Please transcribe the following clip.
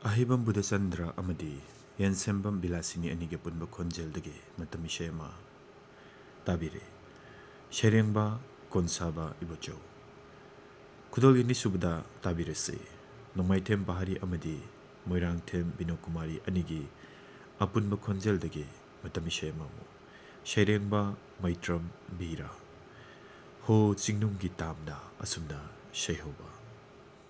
ꯑꯍꯩꯕꯝ ꯕꯨꯙꯆꯟꯗ꯭ꯔ ꯑꯃꯗꯤ ꯌꯦꯟꯁꯦꯝꯕꯝ ꯕꯤꯂꯥꯁꯤꯅꯤ ꯑꯅꯤꯒꯤ ꯄꯨꯟꯕ ꯈꯣꯟꯖꯦꯜꯗꯒꯤ ꯃꯇꯝ ꯏꯁꯩ ꯑꯃ ꯇꯥꯕꯤꯔꯦ꯫ ꯁꯩꯔꯦꯡꯕ ꯀꯣꯟꯁꯥꯕ ꯏꯕꯣꯆꯧ꯫ ꯈꯨꯗꯣꯜ ꯑꯅꯤꯁꯨꯕꯗ ꯇꯥꯕꯤꯔꯁꯤ ꯅꯣꯡꯃꯥꯏꯊꯦꯝ ꯄꯍꯥꯔꯤ ꯑꯃꯗꯤ ꯃꯣꯏꯔꯥꯡꯊꯦꯝ ꯕꯤꯅꯣꯀꯨꯃꯥꯔꯤ ꯑꯅꯤꯒꯤ ꯑꯄꯨꯟꯕ ꯈꯣꯟꯖꯦꯜꯗꯒꯤ ꯃꯇꯝ ꯏꯁꯩ ꯑꯃꯃꯨꯛ꯫ ꯁꯩꯔꯦꯡꯕ ꯃꯩꯇ꯭ꯔꯝ ꯕꯤꯔꯥ꯫ ꯍꯣ ꯆꯤꯡꯅꯨꯡꯒꯤ ꯇꯥꯝꯅ ꯑꯁꯨꯝꯅ ꯁꯩꯍꯧꯕ꯫